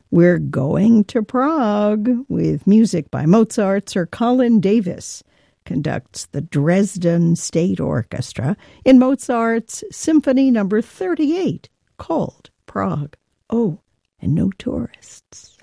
We're going to Prague with music by Mozart. Sir Colin Davis conducts the Dresden State Orchestra in Mozart's Symphony No. 38, called Prague. Oh, and no tourists.